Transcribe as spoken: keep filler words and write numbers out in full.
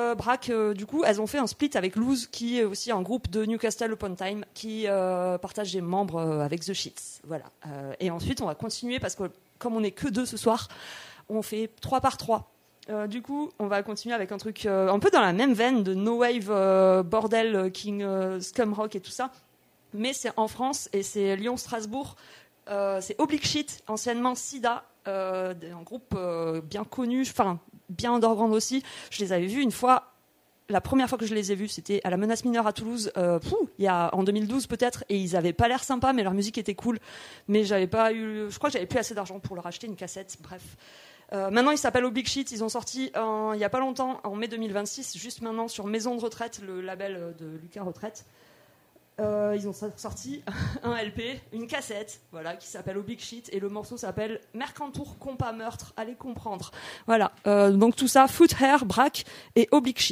euh, Braque, euh, du coup, elles ont fait un split avec Loose, qui est aussi un groupe de Newcastle upon Tyne, qui euh, partage des membres euh, avec The Sheets. Voilà. Euh, et ensuite, on va continuer, parce que comme on n'est que deux ce soir, on fait trois par trois. Euh, du coup, on va continuer avec un truc euh, un peu dans la même veine de No Wave, euh, Bordel, King, euh, Scum Rock et tout ça. Mais c'est en France, et c'est Lyon-Strasbourg. Euh, c'est Oblique Shit, anciennement Sida, euh, un groupe euh, bien connu, enfin bien underground aussi. Je les avais vus une fois, la première fois que je les ai vus, c'était à la Menace Mineure à Toulouse, euh, pou, il y a en deux mille douze peut-être, et ils avaient pas l'air sympas, mais leur musique était cool. Mais j'avais pas eu, je crois que j'avais plus assez d'argent pour leur acheter une cassette. Bref. Euh, maintenant, ils s'appellent Oblique Shit. Ils ont sorti en, il y a pas longtemps, en mai deux mille vingt-six, juste maintenant sur Maison de Retraite, le label de Lucas Retraite. Euh, ils ont sorti un L P, une cassette, voilà, qui s'appelle Oblique Shit, et le morceau s'appelle Mercantour Compas Meurtre. Allez comprendre. Voilà. Euh, donc tout ça, Foot Hair, Braque et Oblique Shit.